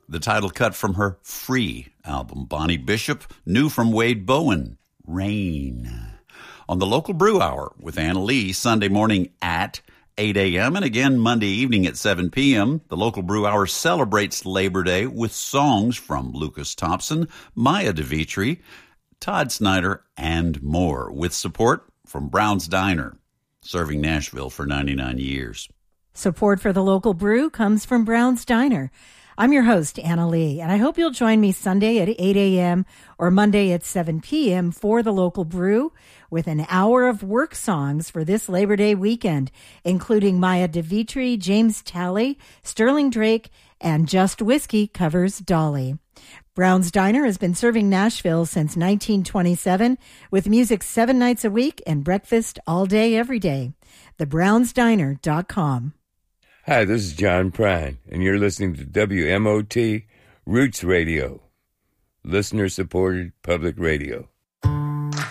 the title cut from her Free album. Bonnie Bishop, new from Wade Bowen, Rain. On the Local Brew Hour with Anna Lee, Sunday morning at 8 a.m. and again Monday evening at 7 p.m. The Local Brew Hour celebrates Labor Day with songs from Lucas Thompson, Maya DeVitri, Todd Snyder, and more, with support from Brown's Diner, serving Nashville for 99 years. Support for the Local Brew comes from Brown's Diner. I'm your host, Anna Lee, and I hope you'll join me Sunday at 8 a.m. or Monday at 7 p.m. for the Local Brew with an hour of work songs for this Labor Day weekend, including Maya DeVitri, James Talley, Sterling Drake, and Just Whiskey covers Dolly. Brown's Diner has been serving Nashville since 1927 with music 7 nights a week and breakfast all day, every day. TheBrownsDiner.com. Hi, this is John Prine, and you're listening to WMOT Roots Radio, listener-supported public radio.